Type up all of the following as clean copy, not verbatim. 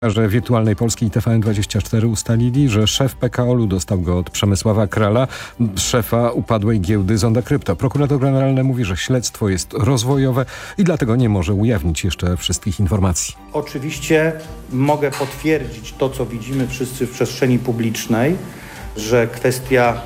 Że Wirtualnej Polski i TVN24 ustalili, że szef PKO-u dostał go od Przemysława Krala, szefa upadłej giełdy Zonda Krypto. Prokurator generalny mówi, że śledztwo jest rozwojowe i dlatego nie może ujawnić jeszcze wszystkich informacji. Oczywiście mogę potwierdzić to, co widzimy wszyscy w przestrzeni publicznej, że kwestia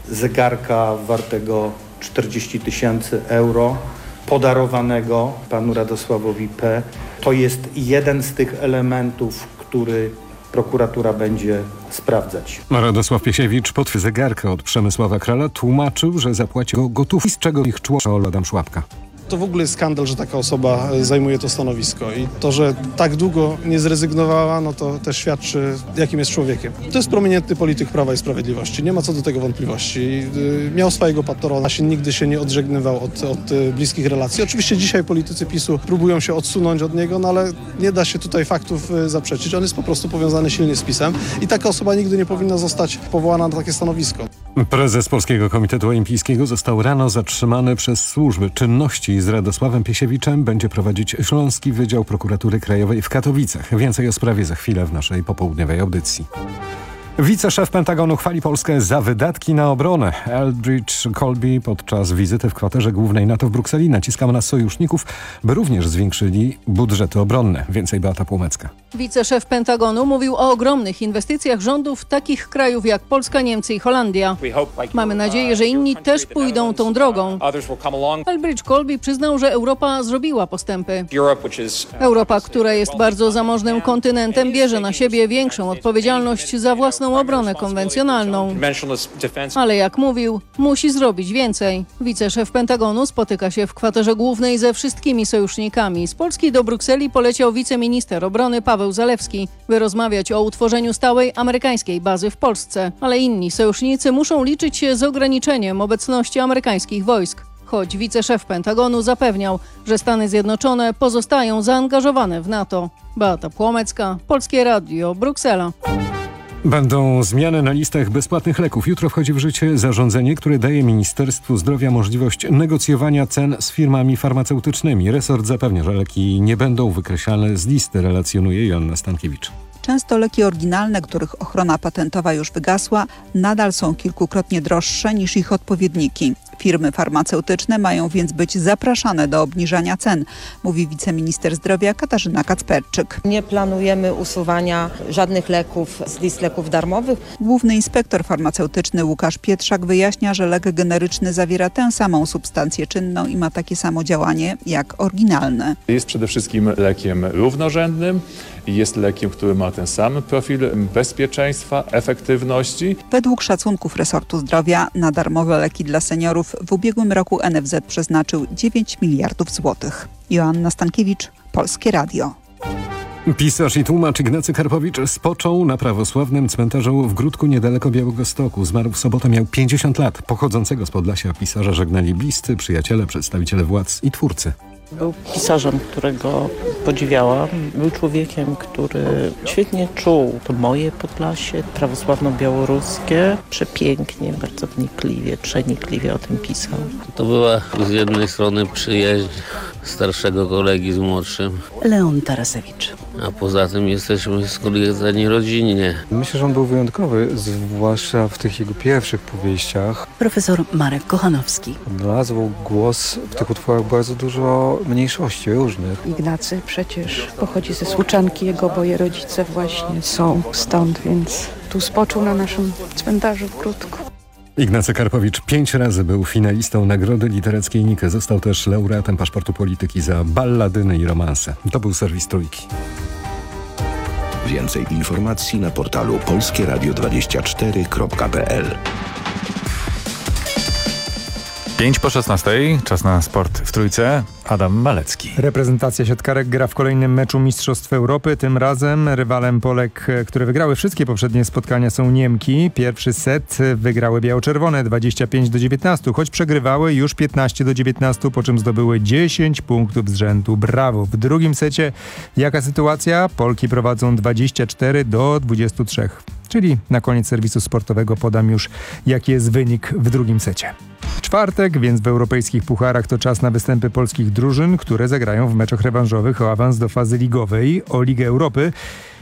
zegarka wartego 40 000 euro podarowanego panu Radosławowi P. to jest jeden z tych elementów, który prokuratura będzie sprawdzać. Radosław Piesiewicz pod zegarka od Przemysława Krala tłumaczył, że zapłaci go gotówką, z czego ich człowiek Adam Szłapka. To w ogóle jest skandal, że taka osoba zajmuje to stanowisko i to, że tak długo nie zrezygnowała, no to też świadczy, jakim jest człowiekiem. To jest prominentny polityk Prawa i Sprawiedliwości, nie ma co do tego wątpliwości. Miał swojego patrona, nigdy się nie odżegnywał od bliskich relacji. Oczywiście dzisiaj politycy PiS-u próbują się odsunąć od niego, no ale nie da się tutaj faktów zaprzeczyć. On jest po prostu powiązany silnie z PiS-em i taka osoba nigdy nie powinna zostać powołana na takie stanowisko. Prezes Polskiego Komitetu Olimpijskiego został rano zatrzymany przez służby. Czynności z Radosławem Piesiewiczem będzie prowadzić Śląski Wydział Prokuratury Krajowej w Katowicach. Więcej o sprawie za chwilę w naszej popołudniowej audycji. Wiceszef Pentagonu chwali Polskę za wydatki na obronę. Aldrich Colby podczas wizyty w kwaterze głównej NATO w Brukseli naciskał na sojuszników, by również zwiększyli budżety obronne. Więcej Beata Płomecka. Wiceszef Pentagonu mówił o ogromnych inwestycjach rządów takich krajów jak Polska, Niemcy i Holandia. Mamy nadzieję, że inni też pójdą tą drogą. Aldrich Colby przyznał, że Europa zrobiła postępy. Europa, która jest bardzo zamożnym kontynentem, bierze na siebie większą odpowiedzialność za własną obronę konwencjonalną. Ale jak mówił, musi zrobić więcej. Wiceszef Pentagonu spotyka się w kwaterze głównej ze wszystkimi sojusznikami. Z Polski do Brukseli poleciał wiceminister obrony Paweł Zalewski, by rozmawiać o utworzeniu stałej amerykańskiej bazy w Polsce. Ale inni sojusznicy muszą liczyć się z ograniczeniem obecności amerykańskich wojsk. Choć wiceszef Pentagonu zapewniał, że Stany Zjednoczone pozostają zaangażowane w NATO. Beata Płomecka, Polskie Radio, Bruksela. Będą zmiany na listach bezpłatnych leków. Jutro wchodzi w życie zarządzenie, które daje Ministerstwu Zdrowia możliwość negocjowania cen z firmami farmaceutycznymi. Resort zapewnia, że leki nie będą wykreślane z listy, relacjonuje Joanna Stankiewicz. Często leki oryginalne, których ochrona patentowa już wygasła, nadal są kilkukrotnie droższe niż ich odpowiedniki. Firmy farmaceutyczne mają więc być zapraszane do obniżania cen, mówi wiceminister zdrowia Katarzyna Kacperczyk. Nie planujemy usuwania żadnych leków z list leków darmowych. Główny inspektor farmaceutyczny Łukasz Pietrzak wyjaśnia, że lek generyczny zawiera tę samą substancję czynną i ma takie samo działanie jak oryginalny. Jest przede wszystkim lekiem równorzędnym. Jest lekiem, który ma ten sam profil bezpieczeństwa, efektywności. Według szacunków resortu zdrowia na darmowe leki dla seniorów w ubiegłym roku NFZ przeznaczył 9 miliardów złotych. Joanna Stankiewicz, Polskie Radio. Pisarz i tłumacz Ignacy Karpowicz spoczął na prawosławnym cmentarzu w Gródku niedaleko Białegostoku. Zmarł w sobotę, miał 50 lat. Pochodzącego z Podlasia pisarza żegnali bliscy, przyjaciele, przedstawiciele władz i twórcy. Był pisarzem, którego podziwiałam. Był człowiekiem, który świetnie czuł to moje Podlasie, prawosławno-białoruskie. Przepięknie, bardzo wnikliwie, przenikliwie o tym pisał. To była z jednej strony przyjaźń starszego kolegi z młodszym. Leon Tarasewicz. A poza tym jesteśmy skoliedzeni rodzinnie. Myślę, że on był wyjątkowy, zwłaszcza w tych jego pierwszych powieściach. Profesor Marek Kochanowski. Odnalazł głos w tych utworach bardzo dużo mniejszości różnych. Ignacy przecież pochodzi ze Słuczanki, jego oboje rodzice właśnie są stąd, więc tu spoczął na naszym cmentarzu w Gródku. Ignacy Karpowicz 5 razy był finalistą Nagrody Literackiej Nike. Został też laureatem Paszportu Polityki za balladyny i romanse. To był serwis Trójki. Więcej informacji na portalu polskieradio24.pl. 5:16, czas na sport w Trójce. Adam Malecki. Reprezentacja siatkarek gra w kolejnym meczu Mistrzostw Europy. Tym razem rywalem Polek, które wygrały wszystkie poprzednie spotkania, są Niemki. Pierwszy set wygrały biało-czerwone 25-19, choć przegrywały już 15-19, po czym zdobyły 10 punktów z rzędu. Brawo! W drugim secie jaka sytuacja? Polki prowadzą 24-23. Czyli na koniec serwisu sportowego podam już, jaki jest wynik w drugim secie. Czwartek, więc w europejskich pucharach to czas na występy polskich drużyn, które zagrają w meczach rewanżowych o awans do fazy ligowej, o Ligę Europy.